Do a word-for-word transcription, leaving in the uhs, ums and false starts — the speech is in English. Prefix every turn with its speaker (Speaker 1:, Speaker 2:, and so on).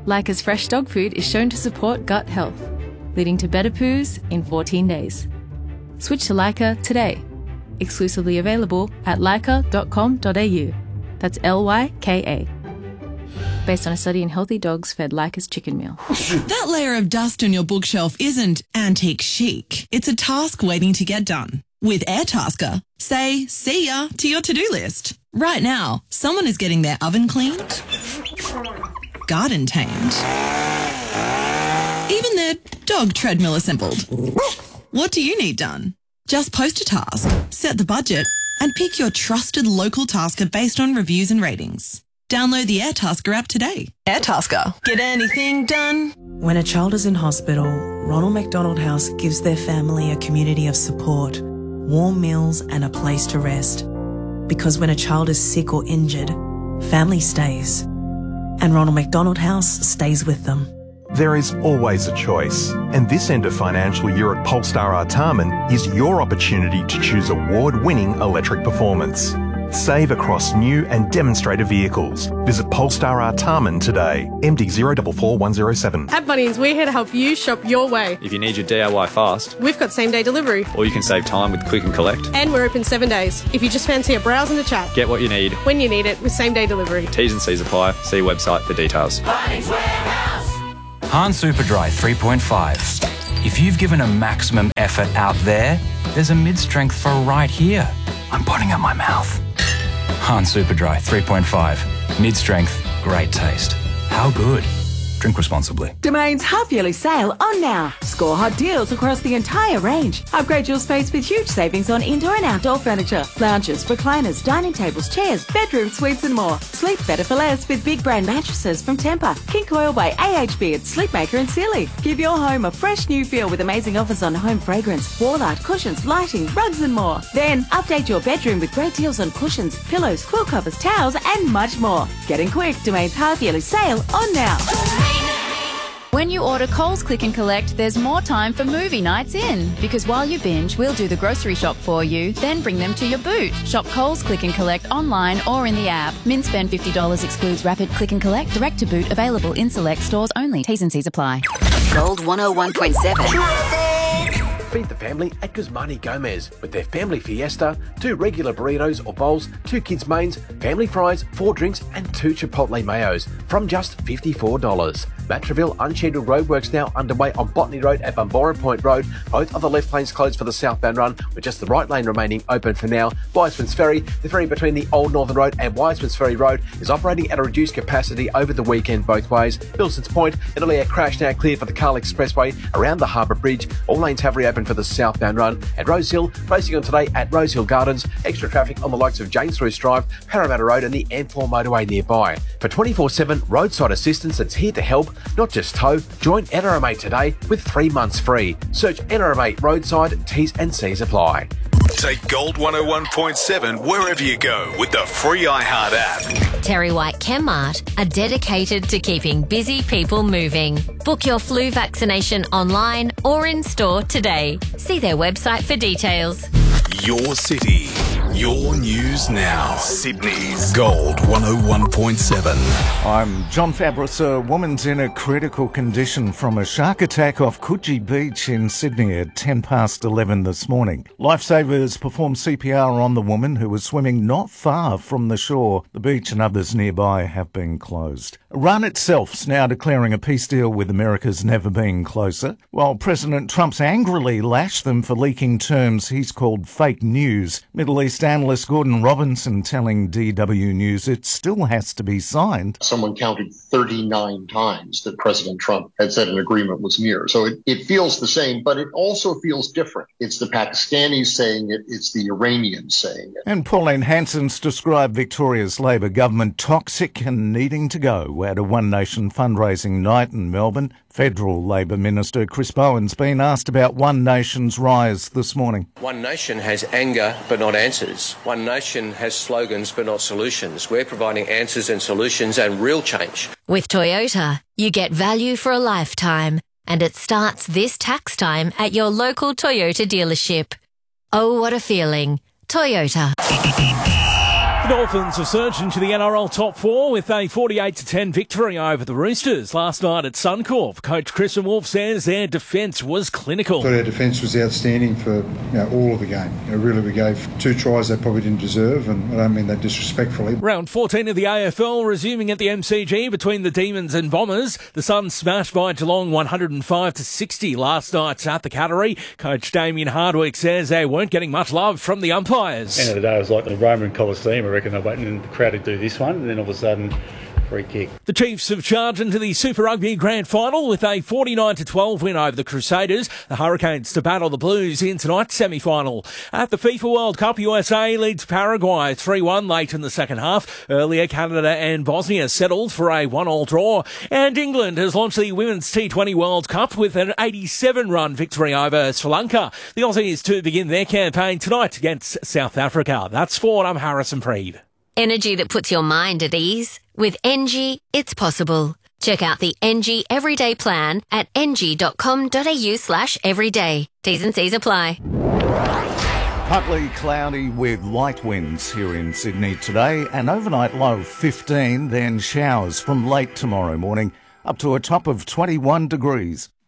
Speaker 1: Leica's fresh dog food is shown to support gut health, leading to better poos in fourteen days. Switch to Leica today. Exclusively available at leica dot com dot a u. That's L Y K A. Based on a study in healthy dogs fed Leica's chicken meal.
Speaker 2: That layer of dust on your bookshelf isn't antique chic. It's a task waiting to get done. With Airtasker, say see ya to your to-do list. Right now, someone is getting their oven cleaned, garden tamed, even their dog treadmill assembled. What do you need done? Just post a task, set the budget, and pick your trusted local tasker based on reviews and ratings. Download the Airtasker app today. Airtasker. Get anything done?
Speaker 3: When a child is in hospital, Ronald McDonald House gives their family a community of support, warm meals and a place to rest. Because when a child is sick or injured, family stays. And Ronald McDonald House stays with them.
Speaker 4: There is always a choice, and this end of financial year at Polestar Artarmon is your opportunity to choose award-winning electric performance. Save across new and demonstrator vehicles. Visit Polestar Artarmon today. M D zero four four one zero seven.
Speaker 5: At Bunnings, we're here to help you shop your way.
Speaker 6: If you need your D I Y fast,
Speaker 5: we've got same-day delivery.
Speaker 6: Or you can save time with Click and Collect.
Speaker 5: And we're open seven days. If you just fancy a browse and a chat,
Speaker 6: get what you need
Speaker 5: when you need it with same-day delivery.
Speaker 6: T's and C's apply. See website for details.
Speaker 7: Bunnings Warehouse. Hahn Superdry three point five. If you've given a maximum effort out there, there's a mid-strength for right here. I'm putting out my mouth. Hahn Superdry three point five. Mid-strength, great taste. How good? Drink responsibly.
Speaker 8: Domain's half-yearly sale on now. Score hot deals across the entire range. Upgrade your space with huge savings on indoor and outdoor furniture, lounges, recliners, dining tables, chairs, bedroom suites and more. Sleep better for less with big brand mattresses from Tempur, King Coil by A H B and Sleepmaker and Sealy. Give your home a fresh new feel with amazing offers on home fragrance, wall art, cushions, lighting, rugs and more. Then update your bedroom with great deals on cushions, pillows, quilt covers, towels and much more. Getting quick, Domain's half-yearly sale on now.
Speaker 9: When you order Coles Click and Collect, there's more time for movie nights in. Because while you binge, we'll do the grocery shop for you, then bring them to your boot. Shop Coles Click and Collect online or in the app. Min spend fifty dollars excludes rapid Click and Collect, direct to boot, available in select stores only. T's and C's apply.
Speaker 10: Gold one oh one point seven.
Speaker 11: Feed the family at Guzmani Gomez with their family fiesta, two regular burritos or bowls, two kids' mains, family fries, four drinks and two Chipotle mayos from just fifty-four dollars. Matraville unscheduled roadworks now underway on Botany Road at Bumborah Point Road. Both of the left lanes closed for the southbound run with just the right lane remaining open for now. Wiseman's Ferry, the ferry between the Old Northern Road and Wiseman's Ferry Road is operating at a reduced capacity over the weekend both ways. Bilson's Point, an earlier crash now cleared for the Carl Expressway around the Harbour Bridge. All lanes have reopened for the southbound run. At Rosehill, racing on today at Rosehill Gardens. Extra traffic on the likes of James Roos Drive, Parramatta Road and the M four motorway nearby. For twenty-four seven roadside assistance that's here to help, not just tow, join N R M A today with three months free. Search N R M A Roadside, T's and C's apply.
Speaker 12: Take Gold one oh one point seven wherever you go with the free iHeart app.
Speaker 13: Terry White Chemmart are dedicated to keeping busy people moving. Book your flu vaccination online or in store today. See their website for details.
Speaker 12: Your city, your news now. Sydney's Gold one oh one point seven.
Speaker 14: I'm John Fabris. A woman's in a critical condition from a shark attack off Coogee Beach in Sydney at ten past eleven this morning. Lifesavers performed C P R on the woman who was swimming not far from the shore. The beach and others nearby have been closed. Iran itself's now declaring a peace deal with America's never been closer, while President Trump's angrily lashed them for leaking terms he's called fake news. Middle East analyst Gordon Robinson telling D W News it still has to be signed.
Speaker 15: Someone counted thirty-nine times that President Trump had said an agreement was near. So it, it feels the same, but it also feels different. It's the Pakistanis saying it, it's the Iranians saying it.
Speaker 14: And Pauline Hanson's described Victoria's Labor government toxic and needing to go at a One Nation fundraising night in Melbourne. Federal Labor Minister Chris Bowen's been asked about One Nation's rise this morning.
Speaker 16: One Nation has anger but not answers. One Nation has slogans but not solutions. We're providing answers and solutions and real change.
Speaker 13: With Toyota, you get value for a lifetime, and it starts this tax time at your local Toyota dealership. Oh, what a feeling. Toyota.
Speaker 17: The Dolphins have surged into the N R L top four with a forty-eight to ten victory over the Roosters last night at Suncorp. Coach Chris Wolf says their defence was clinical.
Speaker 18: I thought our defence was outstanding for you know, all of the game. You know, really, we gave two tries they probably didn't deserve, and I don't mean that disrespectfully.
Speaker 17: Round fourteen of the A F L resuming at the M C G between the Demons and Bombers. The Suns smashed by Geelong one hundred five to sixty last night at the Cattery. Coach Damien Hardwick says they weren't getting much love from the umpires.
Speaker 19: End of the day, it was like the Roman Coliseum. I reckon they're waiting for the crowd to do this one, and then all of a sudden, free kick.
Speaker 17: The Chiefs have charged into the Super Rugby Grand Final with a forty-nine to twelve win over the Crusaders. The Hurricanes to battle the Blues in tonight's semi-final. At the FIFA World Cup, U S A leads Paraguay three one late in the second half. Earlier, Canada and Bosnia settled for a one-all draw. And England has launched the Women's T twenty World Cup with an eighty-seven run victory over Sri Lanka. The Aussies to begin their campaign tonight against South Africa. That's sport. I'm Harrison Preeb.
Speaker 13: Energy that puts your mind at ease. With Engie, it's possible. Check out the Engie Everyday Plan at engie.com.au slash everyday. T's and C's apply.
Speaker 14: Partly cloudy with light winds here in Sydney today. An overnight low fifteen, then showers from late tomorrow morning up to a top of twenty-one degrees.